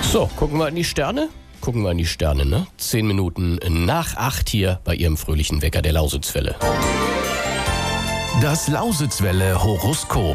So, gucken wir in die Sterne? Gucken wir in die Sterne, ne? 10 Minuten nach 8 hier bei Ihrem fröhlichen Wecker der Lausitzwelle. Das Lausitzwelle Horoskop.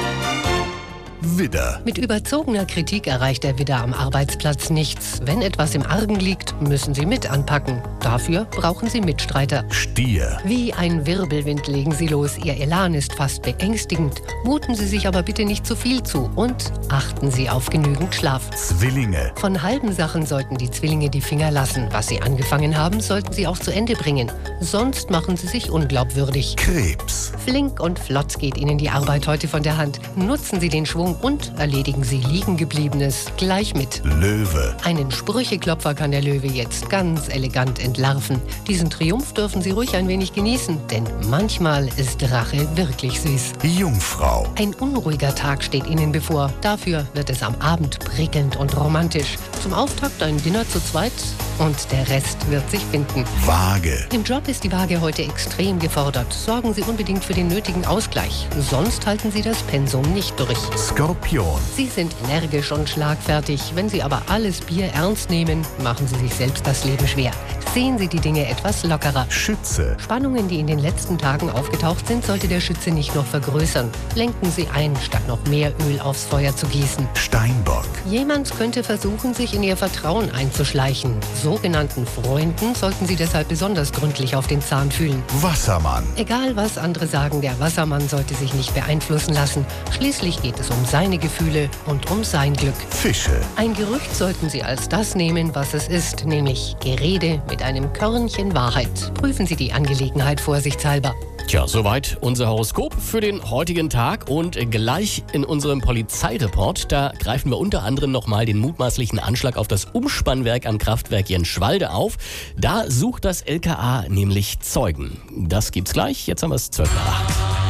Widder. Mit überzogener Kritik erreicht der Widder am Arbeitsplatz nichts. Wenn etwas im Argen liegt, müssen Sie mit anpacken. Dafür brauchen Sie Mitstreiter. Stier. Wie ein Wirbelwind legen Sie los. Ihr Elan ist fast beängstigend. Muten Sie sich aber bitte nicht zu viel zu und achten Sie auf genügend Schlaf. Zwillinge. Von halben Sachen sollten die Zwillinge die Finger lassen. Was sie angefangen haben, sollten sie auch zu Ende bringen. Sonst machen sie sich unglaubwürdig. Krebs. Flink und flott geht Ihnen die Arbeit heute von der Hand. Nutzen Sie den Schwung und erledigen Sie Liegengebliebenes gleich mit. Löwe. Einen Sprücheklopfer kann der Löwe jetzt ganz elegant entlarven. Diesen Triumph dürfen Sie ruhig ein wenig genießen, denn manchmal ist Rache wirklich süß. Jungfrau. Ein unruhiger Tag steht Ihnen bevor. Dafür wird es am Abend prickelnd und romantisch. Zum Auftakt ein Dinner zu zweit und der Rest wird sich finden. Waage. Im Job ist die Waage heute extrem gefordert. Sorgen Sie unbedingt für den nötigen Ausgleich. Sonst halten Sie das Pensum nicht durch. Skorpion. Sie sind energisch und schlagfertig. Wenn Sie aber alles Bier ernst nehmen, machen Sie sich selbst das Leben schwer. Sehen Sie die Dinge etwas lockerer. Schütze. Spannungen, die in den letzten Tagen aufgetaucht sind, sollte der Schütze nicht noch vergrößern. Lenken Sie ein, statt noch mehr Öl aufs Feuer zu gießen. Steinbock. Jemand könnte versuchen, sich in Ihr Vertrauen einzuschleichen. Sogenannten Freunden sollten Sie deshalb besonders gründlich auf den Zahn fühlen. Wassermann. Egal was andere sagen, der Wassermann sollte sich nicht beeinflussen lassen. Schließlich geht es um seine Gefühle und um sein Glück. Fische. Ein Gerücht sollten Sie als das nehmen, was es ist, nämlich Gerede mit einem Körnchen Wahrheit. Prüfen Sie die Angelegenheit vorsichtshalber. Tja, soweit unser Horoskop für den heutigen Tag und gleich in unserem Polizeireport, da greifen wir unter anderem nochmal den mutmaßlichen Anschlag auf das Umspannwerk am Kraftwerk Jenschwalde auf. Da sucht das LKA nämlich Zeugen. Das gibt's gleich, jetzt haben wir es 12 nach 8.